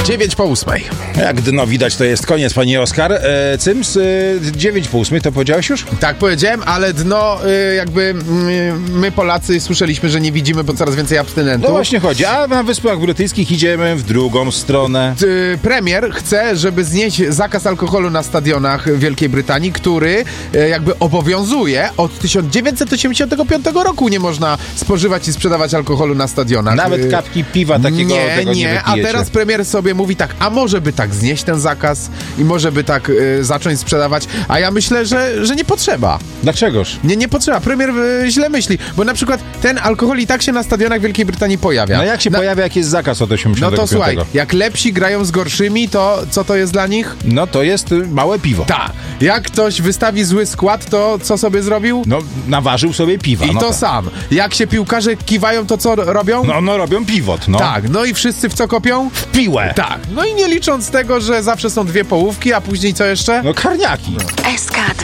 9:08. Jak dno widać, to jest koniec, pani Oskar. Cyms, 9:08, to powiedziałeś już? Tak powiedziałem, ale dno my Polacy słyszeliśmy, że nie widzimy, bo coraz więcej abstynentów. No właśnie chodzi, a na Wyspach Brytyjskich idziemy w drugą stronę. Premier chce, żeby znieść zakaz alkoholu na stadionach Wielkiej Brytanii, który obowiązuje od 1985 roku. Nie można spożywać i sprzedawać alkoholu na stadionach. Nawet kapki piwa takiego nie a teraz premier sobie mówi tak, a może by tak znieść ten zakaz i może by tak zacząć sprzedawać, a ja myślę, że nie potrzeba. Dlaczegoż? Nie potrzeba. Premier źle myśli, bo na przykład ten alkohol i tak się na stadionach Wielkiej Brytanii pojawia. No jak się pojawia, jak jest zakaz od 85? No to słuchaj, jak lepsi grają z gorszymi, to co to jest dla nich? No to jest małe piwo. Tak. Jak ktoś wystawi zły skład, to co sobie zrobił? No naważył sobie piwa. I no to sam. Jak się piłkarze kiwają, to co robią? No robią piwot, no. Tak, no i wszyscy w co kopią? W piłę. Tak. No i nie licząc tego, że zawsze są dwie połówki, a później co jeszcze? No karniaki. SK2.